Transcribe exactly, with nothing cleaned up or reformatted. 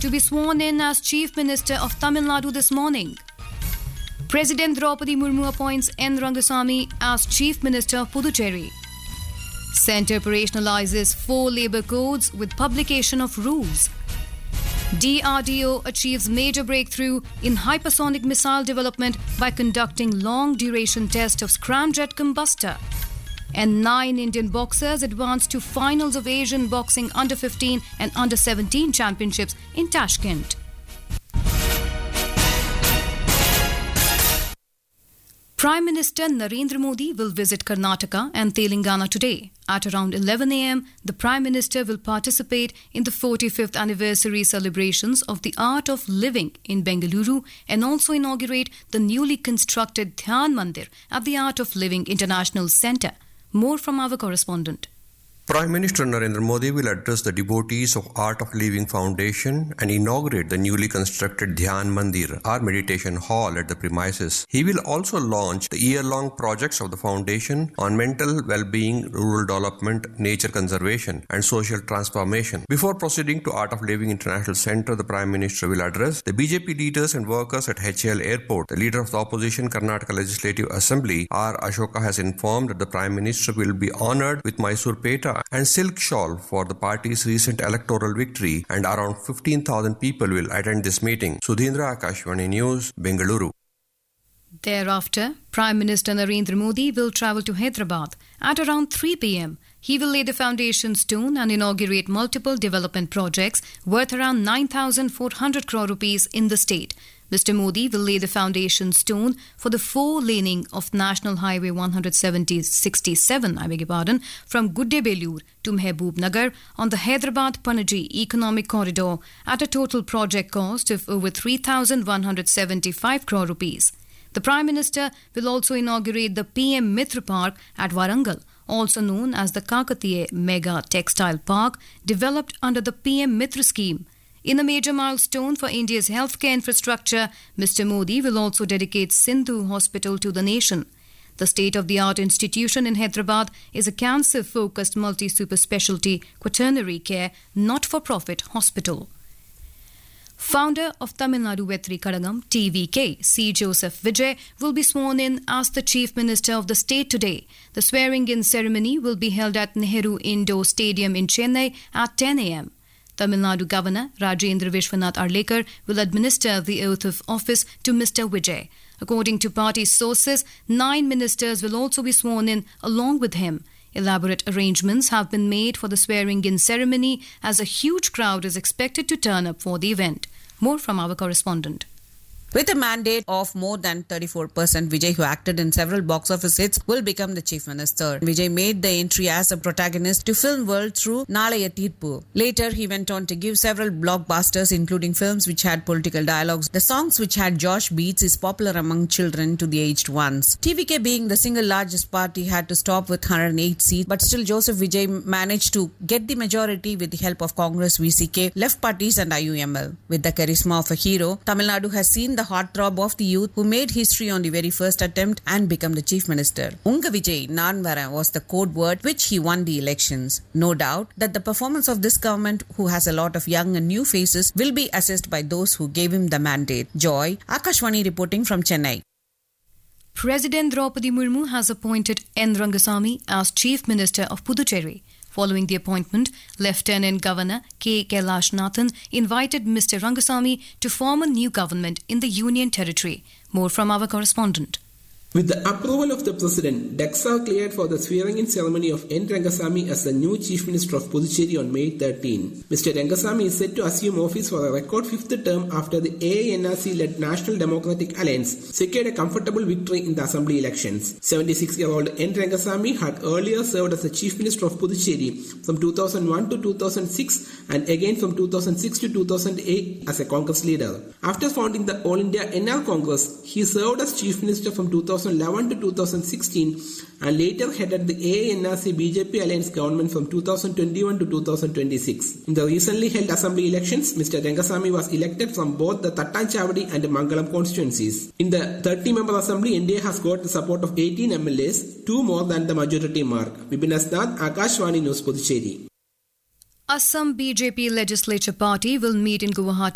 to be sworn in as Chief Minister of Tamil Nadu this morning. President Draupadi Murmu appoints N. Rangasamy as Chief Minister of Puducherry. Centre operationalizes four labour codes with publication of rules. D R D O achieves major breakthrough in hypersonic missile development by conducting long-duration test of scramjet combustor. And nine Indian boxers advance to finals of Asian Boxing under fifteen and under seventeen championships in Tashkent. Prime Minister Narendra Modi will visit Karnataka and Telangana today. At around eleven a.m., the Prime Minister will participate in the forty-fifth anniversary celebrations of the Art of Living in Bengaluru and also inaugurate the newly constructed Dhyan Mandir at the Art of Living International Centre. More from our correspondent. Prime Minister Narendra Modi will address the devotees of Art of Living Foundation and inaugurate the newly constructed Dhyan Mandir, or meditation hall at the premises. He will also launch the year-long projects of the foundation on mental well-being, rural development, nature conservation and social transformation. Before proceeding to Art of Living International Centre, the Prime Minister will address the B J P leaders and workers at H A L Airport. The leader of the opposition Karnataka Legislative Assembly, R. Ashoka, has informed that the Prime Minister will be honoured with Mysore Peta and silk shawl for the party's recent electoral victory, and around fifteen thousand people will attend this meeting. Sudhindra, Akashvani News, Bengaluru. Thereafter, Prime Minister Narendra Modi will travel to Hyderabad. At around three p.m, he will lay the foundation stone and inaugurate multiple development projects worth around nine thousand four hundred crore rupees in the state. Mister Modi will lay the foundation stone for the four-laning of National Highway one sixty-seven, I beg your pardon, from Guddebellur to Mehboob Nagar on the Hyderabad-Panaji Economic Corridor at a total project cost of over three thousand one hundred seventy-five crore rupees. The Prime Minister will also inaugurate the P M Mitra Park at Warangal, also known as the Kakatiya Mega Textile Park, developed under the P M Mitra scheme. In a major milestone for India's healthcare infrastructure, Mister Modi will also dedicate Sindhu Hospital to the nation. The state-of-the-art institution in Hyderabad is a cancer-focused multi-super specialty quaternary care, not-for-profit hospital. Founder of Tamil Nadu Vetri Kadagam, T V K, C. Joseph Vijay, will be sworn in as the Chief Minister of the state today. The swearing-in ceremony will be held at Nehru Indoor Stadium in Chennai at ten a.m. Tamil Nadu Governor Rajendra Vishwanath Arlekar will administer the oath of office to Mister Vijay. According to party sources, nine ministers will also be sworn in along with him. Elaborate arrangements have been made for the swearing-in ceremony as a huge crowd is expected to turn up for the event. More from our correspondent. With a mandate of more than thirty-four percent, Vijay, who acted in several box office hits, will become the Chief Minister. Vijay made the entry as a protagonist to film world through Nalaya Teerpu. Later, he went on to give several blockbusters, including films which had political dialogues. The songs which had Josh beats is popular among children to the aged ones. T V K, being the single largest party, had to stop with one hundred eight seats, but still Joseph Vijay managed to get the majority with the help of Congress, V C K, left parties and I U M L. With the charisma of a hero, Tamil Nadu has seen the heartthrob of the youth who made history on the very first attempt and become the Chief Minister. Unga Vijay, Naan Varan was the code word which he won the elections. No doubt that the performance of this government, who has a lot of young and new faces, will be assessed by those who gave him the mandate. Joy, Akashvani reporting from Chennai. President Draupadi Murmu has appointed N. Rangasamy as Chief Minister of Puducherry. Following the appointment, Lieutenant Governor K. Kailashnathn invited Mister Rangasamy to form a new government in the Union Territory. More from our correspondent. With the approval of the President, decks are cleared for the swearing-in ceremony of N. Rangasamy as the new Chief Minister of Puducherry on May thirteenth. Mister Rangasamy is set to assume office for a record fifth term after the A I N R C-led National Democratic Alliance secured a comfortable victory in the Assembly elections. seventy-six-year-old N. Rangasamy had earlier served as the Chief Minister of Puducherry from two thousand one to two thousand six and again from two thousand six to two thousand eight as a Congress leader. After founding the All India N R Congress, he served as Chief Minister from two thousand eleven to two thousand sixteen and later headed the A I N R C B J P alliance government from two thousand twenty-one to two thousand twenty-six. In the recently held assembly elections, Mister Rangasamy was elected from both the Thattanchavadi and Mangalam constituencies. In the thirty-member assembly, N D A has got the support of eighteen M L As, two more than the majority mark. Vipin Asnath, Akashvani News, Puducherry. Assam B J P Legislature Party will meet in Guwahati